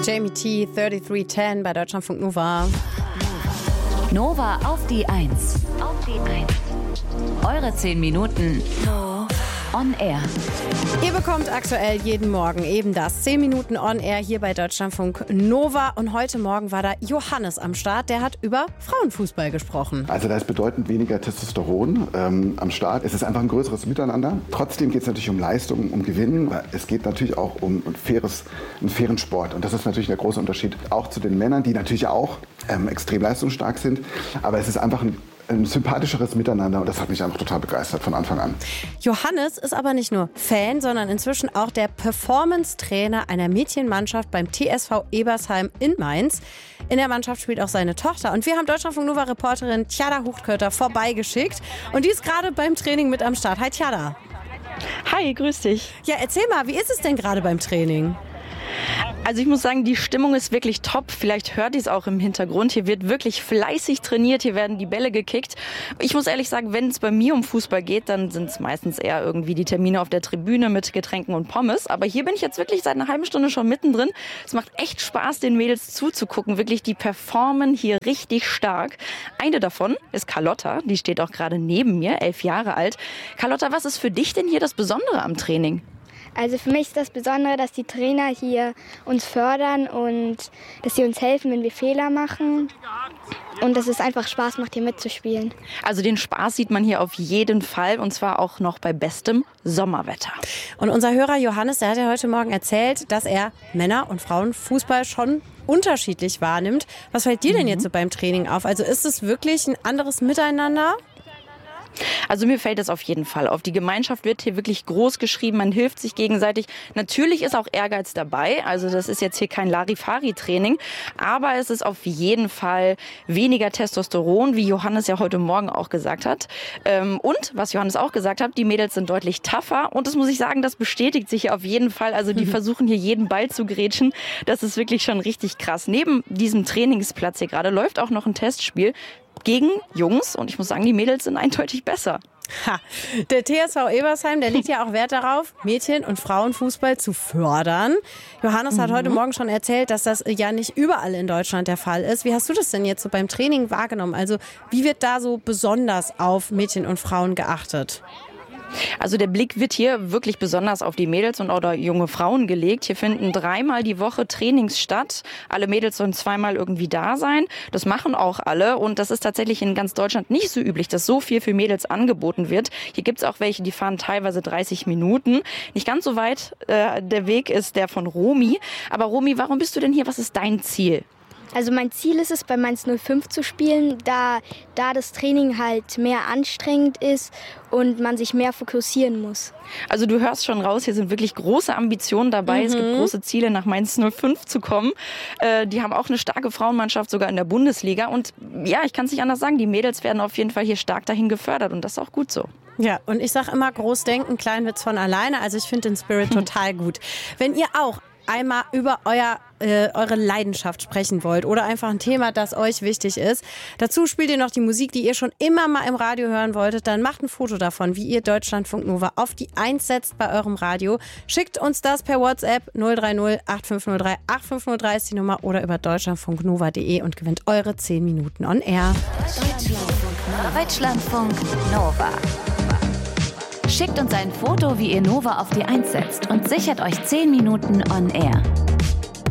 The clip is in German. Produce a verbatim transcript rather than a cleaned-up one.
Jamie T, dreiunddreißig zehn bei Deutschlandfunk Nova. Nova auf die eins. Auf die eins. Eure zehn Minuten on air. Ihr bekommt aktuell jeden Morgen eben das. zehn Minuten on air hier bei Deutschlandfunk Nova. Und heute Morgen war da Johannes am Start. Der hat über Frauenfußball gesprochen. Also da ist bedeutend weniger Testosteron ähm, am Start. Es ist einfach ein größeres Miteinander. Trotzdem geht es natürlich um Leistung, um Gewinnen. Es geht natürlich auch um ein faires, einen fairen Sport. Und das ist natürlich der große Unterschied auch zu den Männern, die natürlich auch ähm, extrem leistungsstark sind. Aber es ist einfach ein ein sympathischeres Miteinander und das hat mich einfach total begeistert von Anfang an. Johannes ist aber nicht nur Fan, sondern inzwischen auch der Performance-Trainer einer Mädchenmannschaft beim T S V Ebersheim in Mainz. In der Mannschaft spielt auch seine Tochter und wir haben Deutschlandfunk Nova-Reporterin Tjada Huchtkötter vorbeigeschickt und die ist gerade beim Training mit am Start. Hi Tjada. Hi, grüß dich. Ja, erzähl mal, wie ist es denn gerade beim Training? Also ich muss sagen, die Stimmung ist wirklich top. Vielleicht hört ihr es auch im Hintergrund. Hier wird wirklich fleißig trainiert, hier werden die Bälle gekickt. Ich muss ehrlich sagen, wenn es bei mir um Fußball geht, dann sind es meistens eher irgendwie die Termine auf der Tribüne mit Getränken und Pommes. Aber hier bin ich jetzt wirklich seit einer halben Stunde schon mittendrin. Es macht echt Spaß, den Mädels zuzugucken. Wirklich, die performen hier richtig stark. Eine davon ist Carlotta, die steht auch gerade neben mir, elf Jahre alt. Carlotta, was ist für dich denn hier das Besondere am Training? Also für mich ist das Besondere, dass die Trainer hier uns fördern und dass sie uns helfen, wenn wir Fehler machen. Und dass es einfach Spaß macht, hier mitzuspielen. Also den Spaß sieht man hier auf jeden Fall und zwar auch noch bei bestem Sommerwetter. Und unser Hörer Johannes, der hat ja heute Morgen erzählt, dass er Männer- und Frauenfußball schon unterschiedlich wahrnimmt. Was fällt dir denn jetzt so beim Training auf? Also ist es wirklich ein anderes Miteinander? Also mir fällt es auf jeden Fall auf. Die Gemeinschaft wird hier wirklich groß geschrieben, man hilft sich gegenseitig. Natürlich ist auch Ehrgeiz dabei, also das ist jetzt hier kein Larifari-Training, aber es ist auf jeden Fall weniger Testosteron, wie Johannes ja heute Morgen auch gesagt hat. Und, was Johannes auch gesagt hat, die Mädels sind deutlich tougher und das muss ich sagen, das bestätigt sich hier auf jeden Fall. Also die versuchen hier jeden Ball zu grätschen, das ist wirklich schon richtig krass. Neben diesem Trainingsplatz hier gerade läuft auch noch ein Testspiel gegen Jungs und ich muss sagen, die Mädels sind eindeutig besser. Ha, der T S V Ebersheim, der legt ja auch Wert darauf, Mädchen- und Frauenfußball zu fördern. Johannes hat mhm. heute Morgen schon erzählt, dass das ja nicht überall in Deutschland der Fall ist. Wie hast du das denn jetzt so beim Training wahrgenommen? Also wie wird da so besonders auf Mädchen und Frauen geachtet? Also der Blick wird hier wirklich besonders auf die Mädels und oder junge Frauen gelegt. Hier finden dreimal die Woche Trainings statt. Alle Mädels sollen zweimal irgendwie da sein. Das machen auch alle und das ist tatsächlich in ganz Deutschland nicht so üblich, dass so viel für Mädels angeboten wird. Hier gibt es auch welche, die fahren teilweise dreißig Minuten. Nicht ganz so weit äh, der Weg ist der von Romy. Aber Romy, warum bist du denn hier? Was ist dein Ziel? Also mein Ziel ist es, bei Mainz null fünf zu spielen, da, da das Training halt mehr anstrengend ist und man sich mehr fokussieren muss. Also du hörst schon raus, hier sind wirklich große Ambitionen dabei. Mhm. Es gibt große Ziele, nach Mainz null fünf zu kommen. Äh, die haben auch eine starke Frauenmannschaft, sogar in der Bundesliga. Und ja, ich kann es nicht anders sagen, die Mädels werden auf jeden Fall hier stark dahin gefördert und das ist auch gut so. Ja, und ich sage immer, groß denken, klein wird's von alleine. Also ich finde den Spirit total gut. Wenn ihr auch einmal über euer, äh, eure Leidenschaft sprechen wollt oder einfach ein Thema, das euch wichtig ist. Dazu spielt ihr noch die Musik, die ihr schon immer mal im Radio hören wolltet. Dann macht ein Foto davon, wie ihr Deutschlandfunk Nova auf die eins setzt bei eurem Radio. Schickt uns das per WhatsApp null drei null acht fünf null drei acht fünf null drei ist die Nummer oder über deutschlandfunknova punkt de und gewinnt eure zehn Minuten on Air. Deutschlandfunk Nova. Schickt uns ein Foto, wie ihr Nova auf die eins setzt und sichert euch zehn Minuten on Air.